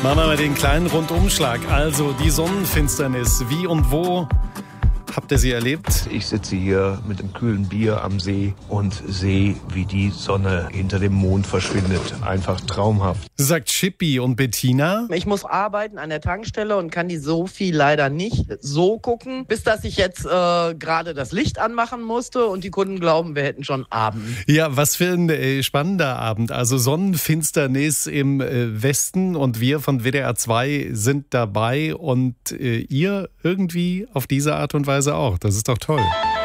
Machen wir mal den kleinen Rundumschlag. Also die Sonnenfinsternis. Wie und wo habt ihr sie erlebt? Ich sitze hier mit einem kühlen Bier am See und sehe, wie die Sonne hinter dem Mond verschwindet. Einfach traumhaft. Sagt Chippy. Und Bettina? Ich muss arbeiten an der Tankstelle und kann die Sophie leider nicht so gucken, bis dass ich jetzt gerade das Licht anmachen musste und die Kunden glauben, wir hätten schon Abend. Ja, was für ein spannender Abend. Also Sonnenfinsternis im Westen und wir von WDR 2 sind dabei und ihr irgendwie auf diese Art und Weise auch. Das ist doch toll.